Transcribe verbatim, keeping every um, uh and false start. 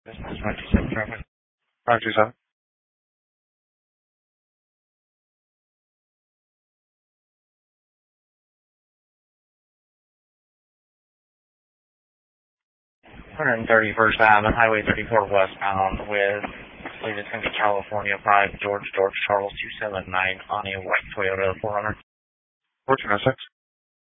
This is five two seven traffic. five two seven. one thirty-first Avenue, Highway thirty-four westbound with, I believe it's going to be California five, George, George, Charles two seven nine on a white Toyota four runner. fourteen oh six.